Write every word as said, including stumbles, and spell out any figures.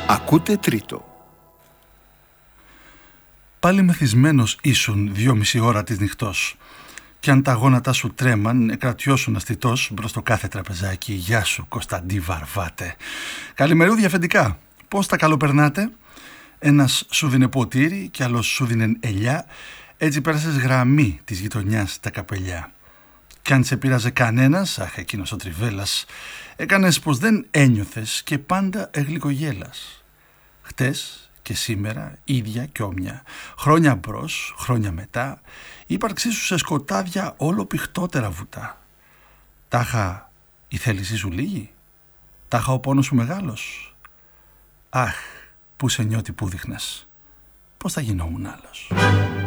Ακούτε τρίτο. Πάλι μεθυσμένος ήσουν δυόμιση ώρα της νυχτός, κι αν τα γόνατά σου τρέμαν, εκρατιώσουν αστιτός μπρος στο κάθε τραπεζάκι. Γεια σου, Κωνσταντί Βαρβάτε. Καλημερούδια αφεντικά. Πώς τα καλοπερνάτε? Ένας σου δίνε ποτήρι κι άλλος σου δίνε ελιά. Έτσι πέρασες γραμμή της γειτονιάς τα καπελιά. Κι αν σε πείραζε κανένας, αχ, εκείνος ο Τριβέλας, έκανες πως δεν ένιωθες και πάντα εγλυκογέλας. Χτες και σήμερα ίδια κι όμοια, χρόνια μπρος, χρόνια μετά, η ύπαρξή σου σε σκοτάδια όλο πηχτότερα βουτά. Τάχα η θέλησή σου λίγη, τάχα ο πόνος σου μεγάλος. Αχ, που σε νιώτη που δείχνες, πώς θα γινόμουν άλλος.